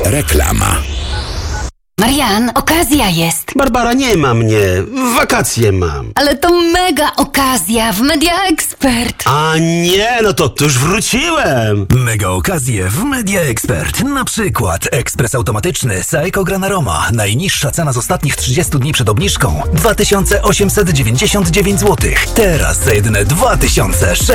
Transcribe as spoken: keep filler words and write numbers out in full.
Reklama. Marian, okazja jest. Barbara, nie ma mnie. Wakacje mam. Ale to mega okazja w Media Expert. A nie, no to, to już wróciłem. Mega okazje w Media Expert. Na przykład ekspres automatyczny Saeco Granaroma. Najniższa cena z ostatnich trzydziestu dni przed obniżką dwa tysiące osiemset dziewięćdziesiąt dziewięć złotych. Teraz za jedyne dwa tysiące sześćset